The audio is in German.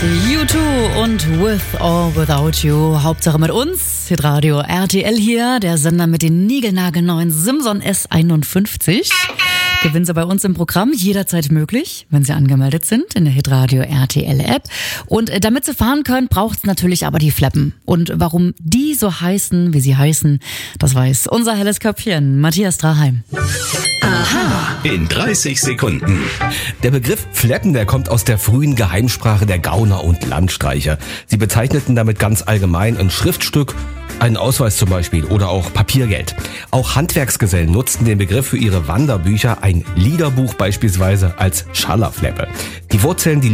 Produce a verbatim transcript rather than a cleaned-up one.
U zwei und With or Without You. Hauptsache mit uns. Hitradio R T L hier, der Sender mit den niegelnagelneuen Simson S einundfünfzig. Gewinnen Sie bei uns im Programm jederzeit möglich, wenn Sie angemeldet sind in der Hitradio R T L App. Und damit Sie fahren können, braucht es natürlich aber die Fleppen. Und warum die so heißen, wie sie heißen, das weiß unser helles Köpfchen, Matthias Draheim. Aha. In dreißig Sekunden. Der Begriff Fleppen, der kommt aus der frühen Geheimsprache der Gauner und Landstreicher. Sie bezeichneten damit ganz allgemein ein Schriftstück, einen Ausweis zum Beispiel oder auch Papiergeld. Auch Handwerksgesellen nutzten den Begriff für ihre Wanderbücher, ein Liederbuch beispielsweise, als Schallerfleppe. Die Wurzeln, die